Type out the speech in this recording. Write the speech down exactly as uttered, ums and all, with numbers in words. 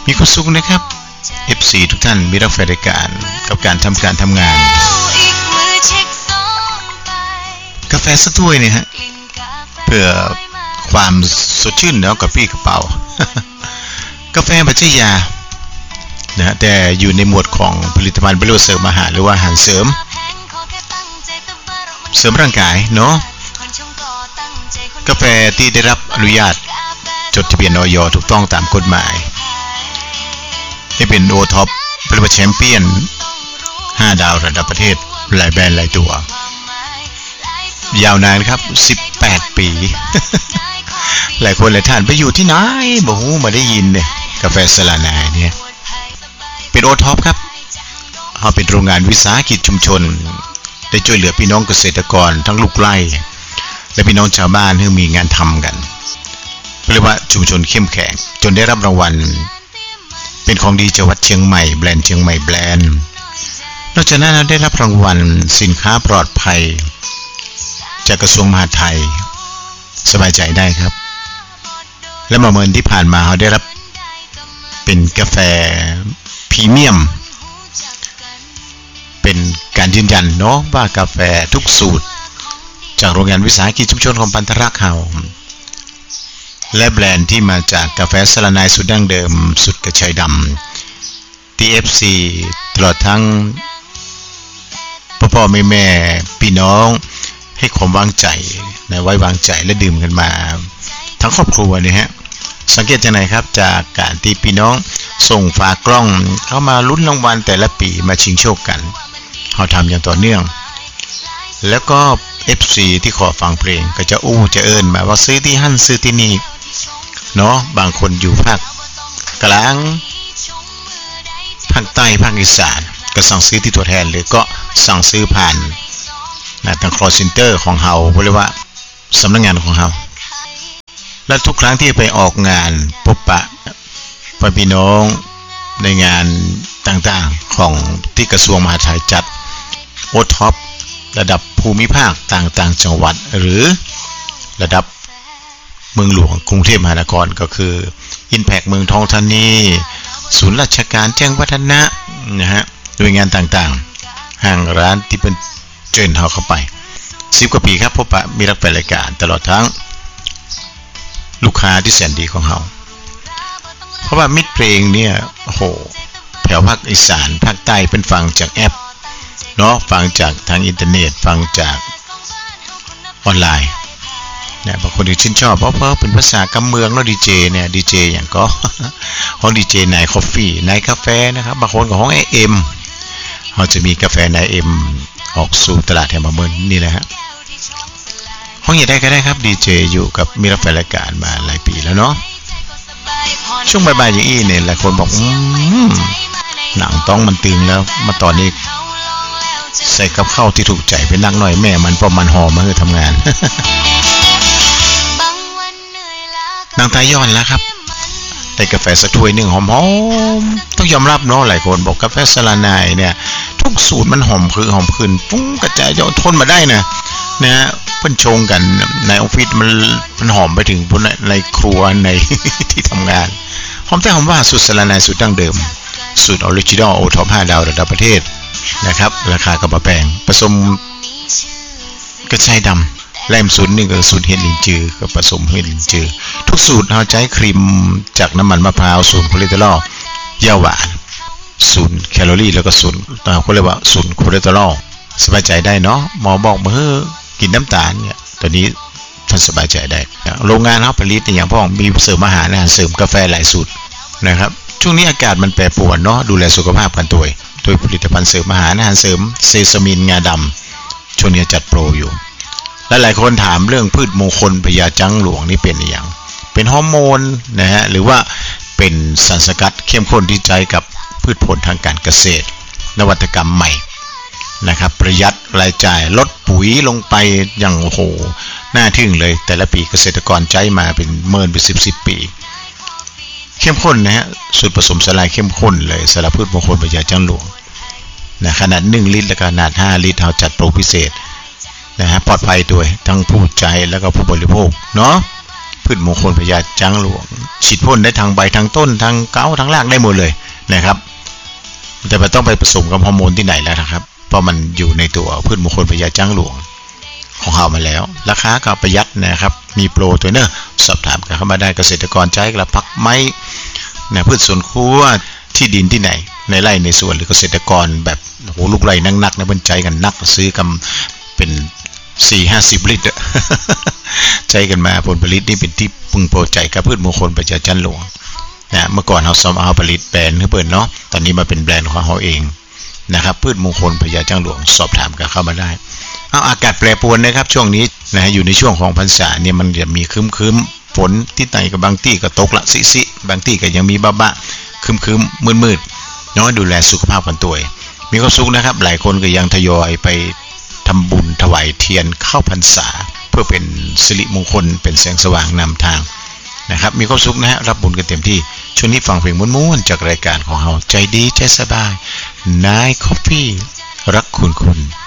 มีความสุขนะครับ เอฟ ซี ทุกท่านมีรักใฝ่รายการกับการทำการทำงานกาแฟสักถ้วยเนี่ยฮะเพื่อความสดชื่นแล้วกับพี่กระเป๋ากาแฟไม่ใช่ยานะแต่อยู่ในหมวดของผลิตภัณฑ์บริโภคเสริมอาหารหรือว่าอาหารเสริมเสริมร่างกายเนาะกาแฟที่ได้รับอนุญาตจดทะเบียน อย.ถูกต้องตามกฎหมายได้เป็นโอท็อปผลิตภัณฑ์แชมเปี้ยนห้าดาวระดับประเทศหลายแบรนด์หลายตัวยาวนานครับสิบแปดปี หลายคนหลายท่านไปอยู่ที่ไหนบ่ฮู้มาได้ยินเนี่ยกาแฟสลานายเนี่ยเป็นโอท็อปครับเฮาเป็นโรงงานวิสาหกิจชุมชนได้ช่วยเหลือพี่น้องเกษตรกรทั้งลูกไร่และพี่น้องชาวบ้านที่มีงานทำกันเรียกว่าชุมชนเข้มแข็งจนได้รับรางวัลเป็นของดีจังหวัดเชียงใหม่แบรนด์เชียงใหม่แบรนด์นอกจากนั้นได้รับรางวัลสินค้าปลอดภัยจากกระทรวงมหาดไทยสบายใจได้ครับและเมื่อเดือนที่ผ่านมาเขาได้รับเป็นกาแฟพรีเมียมเป็นการยืนยันเนาะว่ากาแฟทุกสูตรจากโรงงานวิสาหกิจชุมชนของปันธรักษ์เฮาและแบรนด์ที่มาจากกาแฟสลานายสุดดั้งเดิมสุดกระชายดำ ที เอฟ ซี ตลอดทั้งพ่อพ่อแม่แม่พี่น้องให้ความวางใจในไว้วางใจและดื่มกันมาทั้งครอบครัวเนี่ยฮะสังเกตจากไหนครับจากการที่พี่น้องส่งฝากล้องเข้ามาลุ้นรางวัลแต่ละปีมาชิงโชคกันเขาทำอย่างต่อเนื่องแล้วก็ เอฟ ซี ที่ขอฟังเพลงก็จะอู้จะเอิ้นมาว่าซื้อที่หั่นซื้อที่นี่เนาะบางคนอยู่ภาคกลางภาคใต้ภาคอีสานก็สั่งซื้อที่ตัวแทนหรือก็สั่งซื้อผ่านนะทาง call center ของเฮาเรียกว่าสำนักงานของเฮาและทุกครั้งที่ไปออกงานพบปะพี่น้องในงานต่างๆของที่กระทรวงมหาดไทยจัดโอท็อประดับภูมิภาคต่างๆจังหวัดหรือระดับเมืองหลวงกรุงเทพมหานครก็คือ Impact เมืองทองธานีศูนย์ราชการแจ้งวัฒนะนะฮะโดยงานต่างๆห้างร้านที่เป็นเชิญเฮาเข้าไปสิบกว่าปีครับพบปะมีรักแฟนรายการตลอดทั้งลูกค้าที่แสนดีของเฮาเพราะว่ามิตรเพลงเนี่ยโอ้โหแถวภาคอีสานภาคใต้เป็นฟังจากแอปเนาะฟังจากทางอินเทอร์เน็ตฟังจากออนไลน์เนี่ยบางคนที่ชื่นชอบเพราะเพราะเป็นภาษากำเมืองแล้วดีเจเนี่ยดีเจอย่างก็ห้องดีเจนายคอฟฟี่นายกาแฟนะครับบางคนก็ห้อง เอ เอ็ม เขาจะมีกาแฟนายเอ็มออกสู่ตลาดแถวมาเมืองนี่แหละฮะห้องใหญ่ได้ก็ได้ครับดีเจอยู่กับมีรับแฟนรายการมาหลายปีแล้วเนาะช่วงบ่ายๆอย่างอี้เนี่ยหลายคนบอกอืมหนังต้องมันตื่นแล้วมาตอนนี้ใส่กับข้าวที่ถูกใจไปนักหน่อยแม่มันเพราะมันหอมมาคือทำงานนางตายย้อนแล้วครับได้กาแฟสักถ้วยหนึ่งหอมๆต้องยอมรับเนาะหลายคนบอกกาแฟสลานายเนี่ยทุกสูตรมันหอมคือหอมคืนฟุ้งกระจายจะทนมาได้นะนะเพิ่นชงกันในออฟฟิศมันมันหอมไปถึงในครัวในที่ทำงานหอมแต่หอมว่าสูตรสลานายสูตรดั้งเดิมสูตรออริจินอลโอท็อปห้าดาวระดับประเทศนะครับราคาก็บ่แพงผสมกระชายดำแลมสูตรนึงก็สูตรเห็ดลินจือก็ผสมเห็ดลินจือทุกสูตรเราใช้ครีมจากน้ำมันมะพร้าวศูนย์คอเลสเตอรอลเย่าหวานศูนย์แคลอรี่แล้วก็ศูนย์เขาเรียกว่าศูนย์คอเลสเตอรอลสบายใจได้เนาะหมอบอกมาเฮ้อกินน้ำตาลเนี่ยตอนนี้ท่านสบายใจได้โรงงานเขาผลิตอย่างพ่อมีเสริมอาหารอาหารเสริมกาแฟหลายสูตรนะครับช่วงนี้อากาศมันแปรปรวนเนาะดูแลสุขภาพกันตัวโดยผลิตภัณฑ์เสริมอาหารอาหารเสริมเซซามินงาดำช่วงนี้จัดโปรอยู่และหลายคนถามเรื่องพืชมงคลพญาจังหลวงนี่เป็นอย่างเป็นฮอร์โมนนะฮะหรือว่าเป็นสารสกัดเข้มข้นที่ใช้กับพืชผลทางการเกษตรนวัตกรรมใหม่นะครับประหยัดรายจ่ายลดปุ๋ยลงไปอย่างโอ้โหน่าทึ่งเลยแต่ละปีเกษตรกรใช้มาเป็นหมื่นเป็นสิบสิบปีเข้มข้นนะฮะสูตรผสมสลายเข้มข้นเลยสารพืชมงคลพญาจังหลวงนะขนาดหนึ่งลิตรและขนาดห้าลิตรเราจัดโปรพิเศษนะฮะปลอดภัยด้วยทั้งผู้ใช้แล้วก็ผู้บริโภคเนาะพืชมงคลพญาจังหลวงฉีดพ่นได้ทางใบทางต้นทางเก้าทางรากได้หมดเลยนะครับแต่มันต้องไปผสมกับฮอร์โมนที่ไหนแล้วนะครับเพราะมันอยู่ในตัวพืชมงคลพญาจังหลวงของเรามาแล้วราคาก็ประหยัดนะครับมีโปรตัวเนอะสอบถามกันเข้ามาได้เกษตรกรใจกระพักไม้นะพืชสวนครัวที่ดินที่ไหนในไร่ในสวนหรือเกษตรกรแบบโอ้โหลูกไร่นักๆนะเพิ่นใจกันนักซื้อกันเป็น สี่ห้าสิบ ลิตรใจกันมาผลผลิตนี่เป็นที่พึงพอใจกับพืชมงคลพญาจันหลวงนะเมื่อก่อนเราซ้อมเอาผลิตแบรนด์ให้เปิดเนาะตอนนี้มาเป็นแบรนด์ของเราเองนะครับพืชมงคลพญาจันหลวงสอบถามกันเข้ามาได้เอาอากาศแปรปรวนนะครับช่วงนี้นะอยู่ในช่วงของพรรษาเนี่ยมันจะมีคึมๆฝนที่ไหนกับบางที่ก็ตกละสิๆบางที่ก็ยังมีบ้าๆคึมๆมืดๆเนาะดูแลสุขภาพกันตัวมีความสุขนะครับหลายคนก็ยังทยอยไปทำบุญถวายเทียนเข้าพรรษาเพื่อเป็นสิริมงคลเป็นแสงสว่างนำทางนะครับมีความสุขนะฮะรับบุญกันเต็มที่ช่วงนี้ฟังเพลงม้วนๆจากรายการของเราใจดีใจสบายนายคอฟฟี่รักคุณคุณ